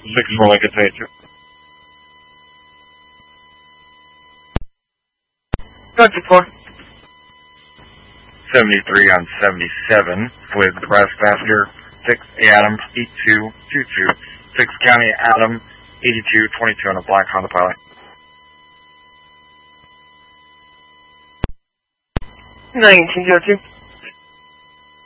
more like it's 82. Roger, 4. 73 on 77 with Nebraska passenger 6 Adam 8222, 6 County Adam 8222 on a black Honda Pilot. 1902.